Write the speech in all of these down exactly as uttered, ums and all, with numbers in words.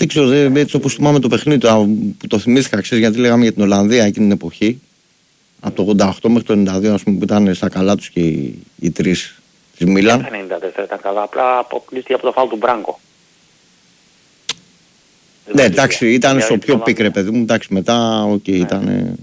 Δεν ξέρω, δε, έτσι όπως θυμάμαι το παιχνίδι το, που το θυμήθηκα, ξέρεις, γιατί λέγαμε για την Ολλανδία εκείνη την εποχή. Από το ογδόντα οκτώ μέχρι το ενενήντα δύο, ας πούμε, που ήταν στα καλά τους και οι, οι τρεις της Μίλαν. Το ενενήντα τέσσερα ήταν καλά, απλά αποκλείστηκε από το φάουλ του Μπράνκο. Ναι, εντάξει, ήταν στο πιο πικρέ, παιδί μου, εντάξει, μετά, οκ, okay, ναι. Ήταν...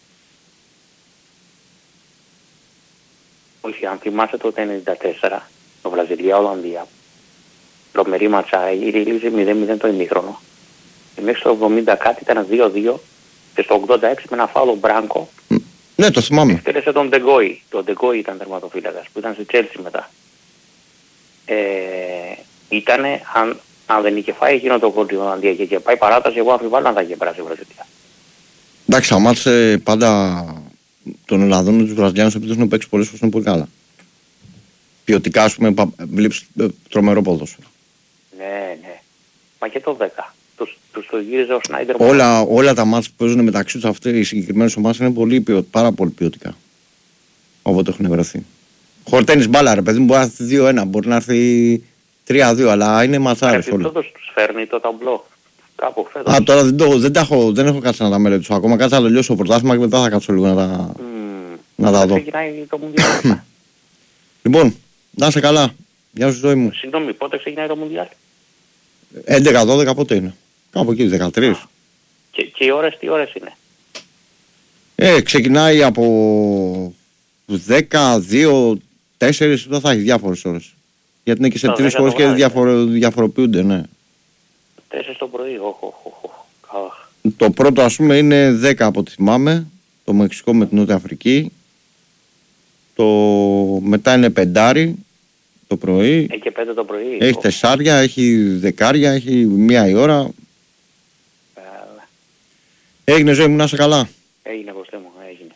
Όχι, αν θυμάσαι το ενενήντα τέσσερα, το Βραζιλία-Ολλανδία, τρομερή ματσάρα, γύρισε μηδέν μηδέν το ημίχρονο. Και μέχρι στο εβδομήντα κάτι ήταν δύο δύο και στο ογδόντα έξι με ένα φάουλο Μπράνκο. Ναι, το θυμάμαι. Εκτέλεσε τον Ντεγκόι. Το Ντεγκόι ήταν τερματοφύλακας που ήταν στη Τσέλσι μετά. Ε, ήτανε, αν, αν δεν είχε φάει εκείνο το γκολ η Ολλανδία και είχε πάει παράταση, εγώ αμφιβάλλω αν θα είχε περάσει η Βραζιλία. Εντάξει, αμάτσε πάντα των Ολλανδών με τους Βραζιλιάνους επειδή έχουν παίξει πολλές φορές είναι πολύ καλά. Ποιοτικά, ας πούμε, βλέπεις τρομερό ποδόσφαιρο. Ναι, ναι. Μα και το δέκα. Τους, τους το γύριζε ο Σνάιντερ. Όλα, όλα τα μάτς που παίζουν μεταξύ τους αυτές οι συγκεκριμένες ομάδες είναι πολύ, πάρα πολύ ποιοτικά. Όποτε έχουν βρεθεί. Χορταίνεις μπάλα, ρε παιδί μου, μπορεί να έρθει δύο ένα, μπορεί να έρθει τρία δύο, αλλά είναι ματσάρες όλοι. Φέτος τους φέρνει το ταμπλό. Κάπου φέτος. Α, τώρα δεν, το, δεν, τα έχω, δεν έχω κάτσει να τα μελετήσω ακόμα. Κάτσα να τελειώσω το πρωτάθλημα και μετά θα κάτσω λίγο να τα, mm. να τα δω. Ξεκινάει το Μουντιάλ. Λοιπόν, να είσαι καλά. Γεια σου, ζωή μου. Συγγνώμη, πότε ξεκινάει το Μουντιάλ? έντεκα δώδεκα πότε είναι? Κάπου εκεί, δεκατρείς. Και, και οι ώρες τι ώρες είναι? Ε, ξεκινάει από δέκα, δύο, τέσσερα, δεν θα έχει διάφορες ώρες. Γιατί είναι και σε τρεις χώρες και διαφορο, διαφοροποιούνται, ναι. τέσσερα το πρωί, όχι, όχι. Το πρώτο, ας πούμε, είναι δέκα από ό,τι θυμάμαι. Το Μεξικό με την Νότια Αφρική. Το μετά είναι πεντάρι το πρωί. Έχει και πέντε το πρωί. Έχει τεσσάρια, έχει δεκάρια, έχει μία η ώρα. Καλά. Έγινε, ζωή μου, να είσαι καλά. Έγινε, Κωστέ μου, έγινε.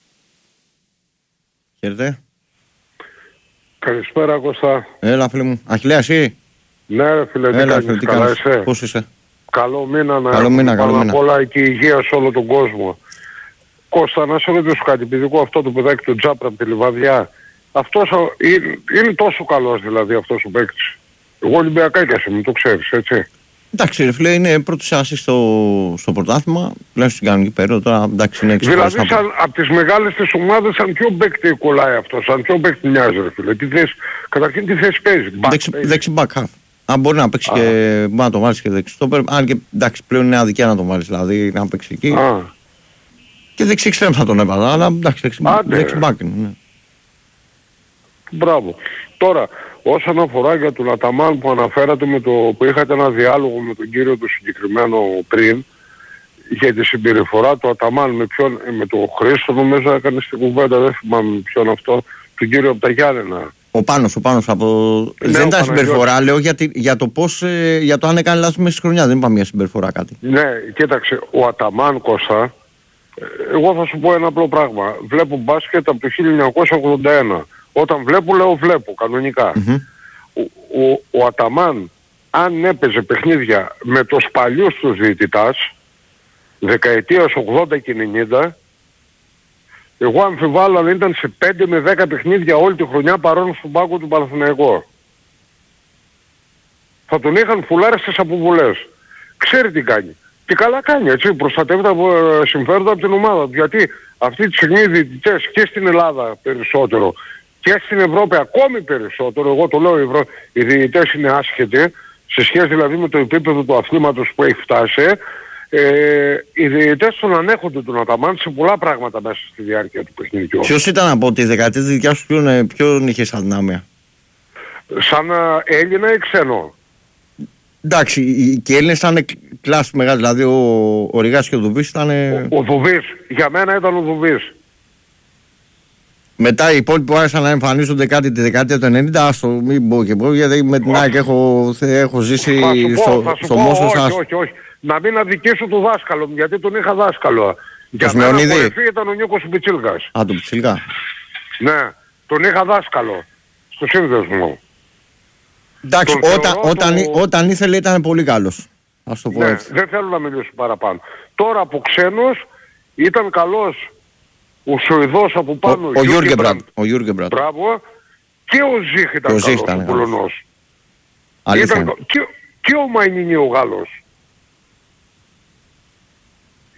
Χαίρετε. Καλησπέρα, Κώστα. Έλα, φίλε μου. Αχιλλέα, εσύ? Ναι, ρε φίλε, Έλα, τι κάνεις, καλά είσαι? Πώς είσαι? Καλό μήνα να καλό μήνα, καλό μήνα. Απ' όλα και υγεία σε όλο τον κόσμο. Κώστα, να σε ρωτήσω κάτι, επειδή εγώ αυτό το παιδάκι του Τζάπρα από τη Λιβαδιά, αυτός είναι, είναι τόσο καλός δηλαδή αυτός ο παίκτης. Εγώ Ολυμπιακάκιας είμαι, το ξέρεις, έτσι. Εντάξει, ρε φίλε, είναι πρώτος άσης στο, στο πρωτάθλημα, πλέον στην κανονική περίοδο, τώρα εντάξει είναι έξι. Δηλαδή, σαν, από τις μεγάλες τις ομάδες, σαν ποιο παίκτη κολλάει αυτό, σαν ποιο παίκτη μοιάζει, ρε φίλε. Τι θέση, καταρχήν τι θέση παίζει? Δεξι back half. Αν μπορεί να παίξει Α. και μπορεί να το βάλεις και δεξι στόπερ, αν και εντάξει πλέον είναι αδικία να το βάλεις, δηλαδή να παίξει εκεί. Α. Και δεξι εξτρέμ θα τον έβαλα, αλλά εντάξει, δεξι back είναι. Ναι. Μπράβο. Τώρα, όσον αφορά για τον Αταμάν που αναφέρατε, με το, που είχατε ένα διάλογο με τον κύριο του συγκεκριμένο πριν, για τη συμπεριφορά του Αταμάν με, ποιον, με τον Χρήστο, νομίζω έκανε στην κουβέντα, δεν θυμάμαι ποιον αυτό, τον κύριο από τα Γιάννενα. Ο Πάνος, ο Πάνος από... Ναι, δεν ήταν συμπεριφορά, λέω για, τη, για το πώς, ε, για το αν έκανε λάθος μέσα στη χρονιά, δεν είπα μια συμπεριφορά κάτι. Ναι, κοίταξε, ο Αταμάν, Κώστα, εγώ θα σου πω ένα απλό πράγμα. Βλέπω μπάσκετ από το χίλια εννιακόσια ογδόντα ένα. Όταν βλέπω, λέω βλέπω, κανονικά. Mm-hmm. Ο, ο, ο Αταμάν, αν έπαιζε παιχνίδια με τους παλιούς τους διαιτητάς, δεκαετίας ογδόντα και ενενήντα, εγώ αμφιβάλλω αν ήταν σε πέντε με δέκα παιχνίδια όλη τη χρονιά παρόν στον πάγκο του Παναθηναϊκού. Θα τον είχαν φουλάρει στις αποβολές. Ξέρει τι κάνει. Και καλά κάνει, έτσι, προστατεύει τα συμφέροντα από την ομάδα του. Γιατί αυτή τη στιγμή οι διαιτητές και στην Ελλάδα περισσότερο και στην Ευρώπη ακόμη περισσότερο, εγώ το λέω, οι, Ευρω... οι διαιτητές είναι άσχετοι, σε σχέση δηλαδή με το επίπεδο του αθλήματος που έχει φτάσει, ε, οι διαιτητές τον ανέχονται τον Αταμάν σε πολλά πράγματα μέσα στη διάρκεια του παιχνιδιού. Ποιος ήταν από τη δεκαετία της δικιάς σου, ποιον, ποιον είχε σαν δυνάμια? Σαν Έλληνα ή ξένο? Εντάξει, και οι Έλληνες ήταν κλάση μεγάλη, δηλαδή ο, ο Ριγάς και ο Δουβής ήταν... Ο, ο Δουβής, για μένα ήταν ο Δουβής. Μετά οι υπόλοιποι που άρχισαν να εμφανίζονται κάτι τη δεκαετία του ενενήντα, άστο, μην πω και πω, γιατί με την ΑΕΚ έχω, έχω ζήσει στο, στο Μόσο σας. Όχι, όχι, όχι. Να μην αδικήσω το δάσκαλο μου, γιατί τον είχα δάσκαλο. Για μένα ο κορυφή ήταν ο Νίκος Πιτσίλκας. Α, τον Πιτσίλκα. Ναι, τον είχα δάσκαλο στο σύνδεσμο. Εντάξει, όταν, όταν, το... όταν ήθελε ήταν πολύ καλός. Ας το πω ναι, έτσι. Δεν θέλω να μιλήσω παραπάνω. Τώρα από ξένος ήταν καλός ο Σουηδός από πάνω. Ο, ο Γιούργεμπραντ. Ο Γιούργεμπραντ. Μπράβο. Και ο Ζήχ ήταν ο καλός, ήταν ο Πολωνός. Ήταν, και, και ο Μαϊνίνι ο Γάλλος.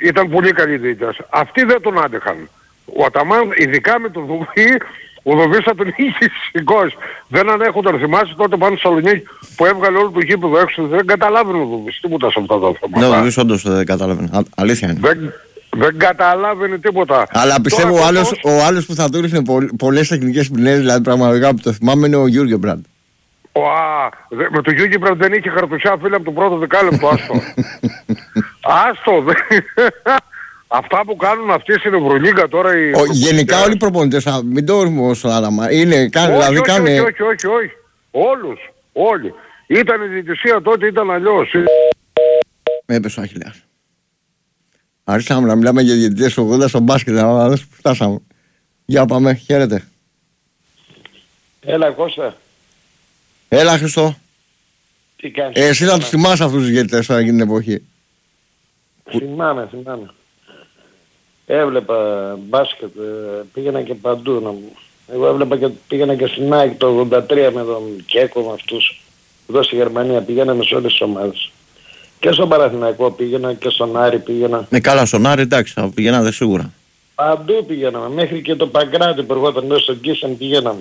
ήταν πολύ καλή διαιτητές. Αυτοί δεν τον άντεχαν. Ο Αταμάν, ειδικά με τον Δουβί, ο Δουβίς θα τον είχε σηκώσει. Δεν ανέχονταν, θυμάσαι τότε πάνω στο Σαλονίκη που έβγαλε όλο το γήπεδο έξω. Δεν καταλάβαινε ο Δουβίς τίποτα σε αυτά τα θέματα. Ναι, ο Δουβίς όντως δεν καταλάβαινε. Α, αλήθεια είναι. Δεν, δεν καταλάβαινε τίποτα. Αλλά πιστεύω Τώρα, ο άλλος, πώς... ο άλλος που θα του ρίχνε πο, πολλές τεχνικές ποινές, δηλαδή πραγματικά που το θυμάμαι, είναι ο Γιούργεν Μπραντ. Α, δε, με το Γιούργεν Μπραντ δεν είχε χαρτουσιά, φίλε, από το πρώτο δεκάλεπτο. Άστο. Άστο. Δε... Αυτά που κάνουν αυτοί στην Ευρωλίγκα τώρα οι... Ο, γενικά όλοι οι προπονητές, μην το ορμώ στον Άλαμα, είναι, κάνε, όχι, δηλαδή όχι, κάνε... όχι, όχι, όχι, όχι, όλους, όλοι. Ήταν η διαιτησία τότε, ήταν αλλιώς. Με έπεσε ο Αχιλλέας. Άρχισαμε να μιλάμε για διαιτητές ογδόντα στο μπάσκετ, αλλά δεν φτάσαμε. Για πάμε, χαίρετε. Έλα Κώστα. Έλα Χριστό. Τι κάνεις? Ε, εσύ θα τους θυμάσαι αυτούς τους διαιτητές τώρα εκείνη την εποχή. Θυμάμαι, θυμάμαι. Έβλεπα μπάσκετ, πήγαινα και παντού. Να... Εγώ έβλεπα και πήγαινα και στην ΑΕΚ το ογδόντα τρία με τον Κέκο, με αυτούς. Εδώ στη Γερμανία πήγαιναμε σε όλες τις ομάδες. Και στον Παναθηναϊκό πήγαινα και στον Άρη πήγαινα. Ναι, καλά, στον Άρη εντάξει, θα πηγαίνατε σίγουρα. Παντού πήγαιναμε, μέχρι και το Παγκράτη που ερχόταν μέσα στον Κίσεν πηγαίναμε.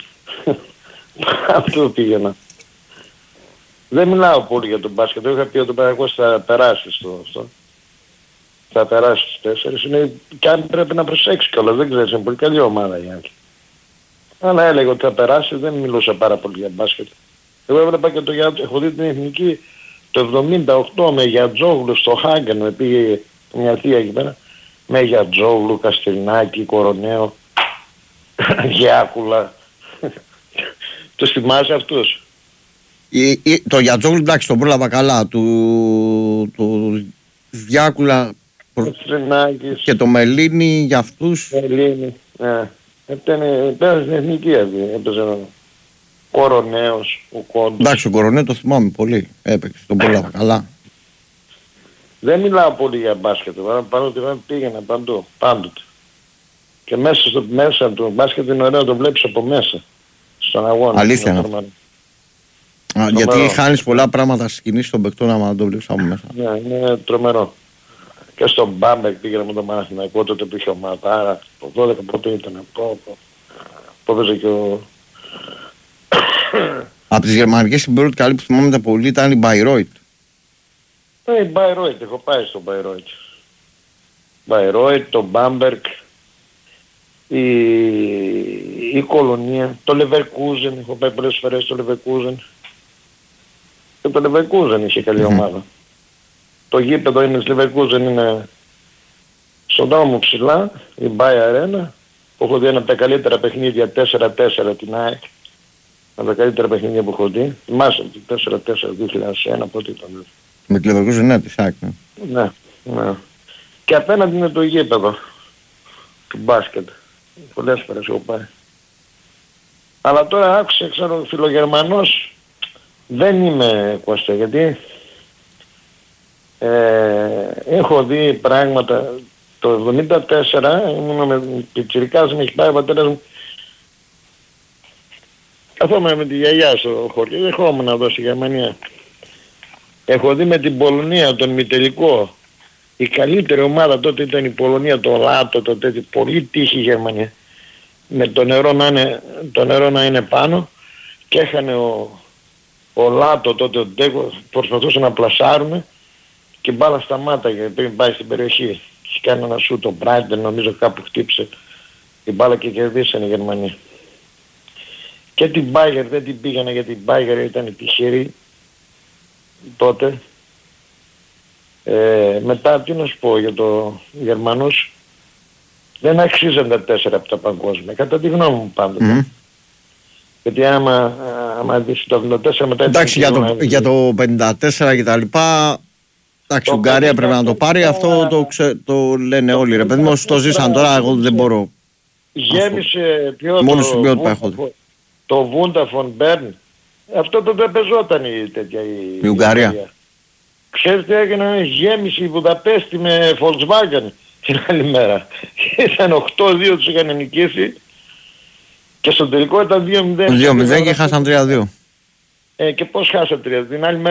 Παντού πήγαινα. Δεν μιλάω πολύ για τον μπάσκετ, είχα πει ότι ο Παναθηναϊκός θα περάσει στο αυτό. Θα περάσει στους τέσσερις, είναι και αν πρέπει να προσέξει κιόλας, δεν ξέρεις, είναι πολύ καλή ομάδα η άλλη. Αλλά έλεγα ότι θα περάσει, δεν μιλούσα πάρα πολύ για μπάσκετ. Εγώ έβλεπα και το Γιατζόγλου, έχω δει την εθνική το εβδομήντα οκτώ με Γιατζόγλου στο Χάγκεν, με πήγε μια θεία εκεί πέρα, με Γιατζόγλου, Καστελνάκη, Κοροναίο, Γιάκουλα. Τους θυμάσαι αυτούς? Η, η, το Γιατζόγλου εντάξει, τον πρόλαβα καλά, του, του Διάκουλα προ... και το Μελίνι για αυτούς. Μελίνι, ναι. Έπαιρνε στην εθνική αυτή, έπαιζε ο Κοροναίος, ο Κόντος. Εντάξει, ο Κοροναίο το θυμάμαι πολύ, έπαιξε, τον πρόλαβα καλά. Δεν μιλάω πολύ για μπάσκετ, παρότι πήγαινα παντού, πάντοτε. Και μέσα, στο, μέσα του μπάσκετ είναι ωραίο να το βλέπεις από μέσα, στον αγώνα. Αλήθεια είναι. Α, γιατί χάνεις πολλά πράγματα στις κινήσεις των παικτών άμα το βλέπεις από μέσα. Ναι, είναι τρομερό. Και στον Μπάμπεκ πήγαινα με τον Παναθηναϊκό, τότε που είχε ομάδα, άρα το δώδεκα πότε ήταν, πω, πω, πω έπαιζε και ο... Από τις γερμανικές συμπέρut καλή που θυμάμαι πολύ ήταν η Μπαϊρόιτ. Ε, η Μπαϊρόιτ, έχω πάει στο Μπαϊρόιτ. Μπαϊρόιτ, το Μπάμπερκ, η, η Κολονία, το Λεβερκούζεν, έχω πάει πολλές φορές στο Λεβερκούζεν. Και το Λεβερκούζεν είχε καλή ομάδα. Mm. Το γήπεδο είναι στη Λεβερκούζεν, είναι στον δρόμο ψηλά, η Μπάι Αρένα, που έχω δει ένα από τα καλύτερα παιχνίδια τέσσερα τέσσερα την ΑΕΚ. Από τα καλύτερα παιχνίδια που έχω δει. Θυμάσαι το τέσσερα τέσσερα δύο χιλιάδες ένα, πότε ήταν. Με τη Λεβερκούζεν, ναι, της ΑΕΚ. Ναι. ναι, ναι. Και απέναντι είναι το γήπεδο του μπάσκετ. Πολλές φορές έχω πάει. Αλλά τώρα άκουσα, ξέρω, φιλογερμανός, δεν είμαι Κώστα, γιατί ε, έχω δει πράγματα. Το εβδομήντα τέσσερα ήμουν με πιτσιρικάς, με έχει πάει ο πατέρας μου. Καθόμουν με τη γιαγιά στο χωριό, δεχόμουν εδώ στη Γερμανία. Έχω δει με την Πολωνία τον μητελικό. Η καλύτερη ομάδα τότε ήταν η Πολωνία, το Λάτο, το τέτοιο. Πολύ τύχη η Γερμανία. Με το νερό να είναι, το νερό να είναι πάνω και έχανε ο, ο Λάτο τότε, ο Ντέκο, προσπαθούσε να πλασάρουμε και μπάλα σταμάταγε πριν πάει στην περιοχή. Και κάνει ένα σου το Μπράιντερ, νομίζω κάπου χτύψε την μπάλα και κερδίσανε η Γερμανία. Και την Μπάγερ δεν την πήγανε, γιατί η Μπάγερ ήταν τυχερή τότε. Ε, μετά τι να σου πω για το Γερμανούς, δεν αξίζαν τα τέσσερα από τα παγκόσμια, κατά τη γνώμη μου πάντοτε. Mm. Γιατί άμα, άμα δεις το εβδομήντα τέσσερα μετά... Εντάξει, για το, για το πενήντα τέσσερα και τα λοιπά, εντάξει, η Ουγγαρία πρέπει να το πάρει, αυτό το, ξε, το λένε όλοι ρε παιδί μου, όσοι το ζήσαν τώρα, εγώ δεν μπορώ. Γέμισε πιο μόνο σημειότυπα έχω. Το Βούντα φον Μπέρν, αυτό τότε παίζονταν η τέτοια η, η Ουγγαρία. Ξέρεις τι έγινε, γέμισε η Βουδαπέστη με Volkswagen την άλλη μέρα. Ήταν οκτώ δύο, τους είχαν νικήσει και στο τελικό ήταν δύο μηδέν. δύο μηδέν και χάσαν τρία δύο. Ε, και πώς χάσαν τρία δύο, την άλλη μέρα